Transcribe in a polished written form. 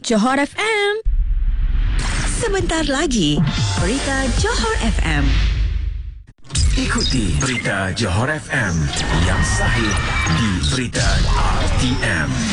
Johor FM. Sebentar lagi, berita Johor FM. Ikuti berita Johor FM yang sahih di Berita RTM.